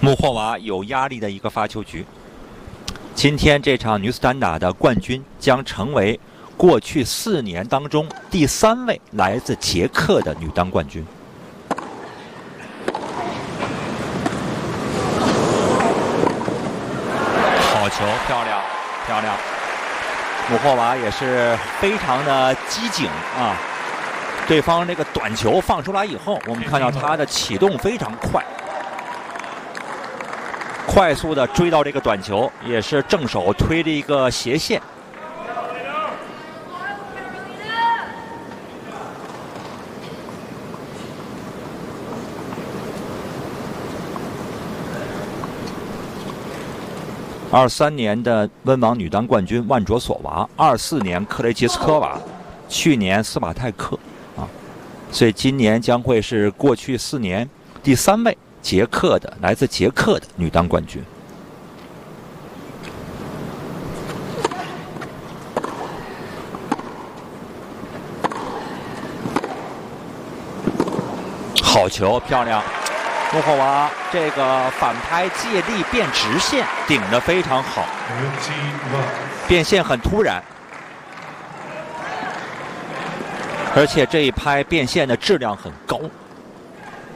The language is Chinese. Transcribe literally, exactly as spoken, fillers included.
穆霍娃有压力的一个发球局。今天这场女子单打的冠军将成为过去四年当中第三位来自捷克的女单冠军。好球，漂亮，漂亮！穆霍娃也是非常的机警啊。对方这个短球放出来以后，我们看到她的启动非常快。快速的追到这个短球，也是正手推了一个斜线。二三年的温网女单冠军万卓索娃，二四年克雷吉斯科娃，去年斯瓦泰克啊，所以今年将会是过去四年第三位。捷克的来自捷克的女单冠军，好球，漂亮！穆霍娃这个反拍借力变直线顶得非常好，变线很突然，而且这一拍变线的质量很高。